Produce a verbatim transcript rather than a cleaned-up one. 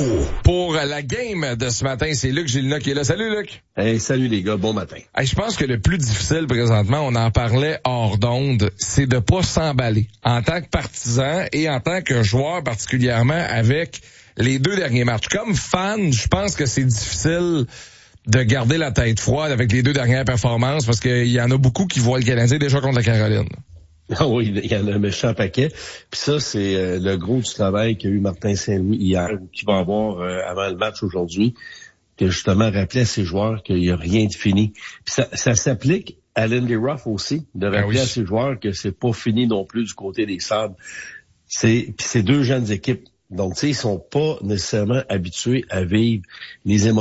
Pour la game de ce matin, c'est Luc Gilina qui est là. Salut Luc. Hey, salut les gars, bon matin. Hey, je pense que le plus difficile présentement, on en parlait hors d'onde, c'est de pas s'emballer en tant que partisan et en tant que joueur particulièrement avec les deux derniers matchs. Comme fan, je pense que c'est difficile de garder la tête froide avec les deux dernières performances parce qu'il y en a beaucoup qui voient le Canadien déjà contre la Caroline. Ah oui, il y en a un méchant paquet. Puis ça, c'est euh, le gros du travail qu'a eu Martin Saint-Louis hier, ou qu'il va avoir euh, avant le match aujourd'hui, que justement rappelait à ses joueurs qu'il n'y a rien de fini. Puis ça, ça s'applique à Lindy Ruff aussi, de rappeler ah oui. à ses joueurs que c'est pas fini non plus du côté des Sabres. C'est, puis c'est deux jeunes équipes. Donc, tu sais, ils sont pas nécessairement habitués à vivre les émotions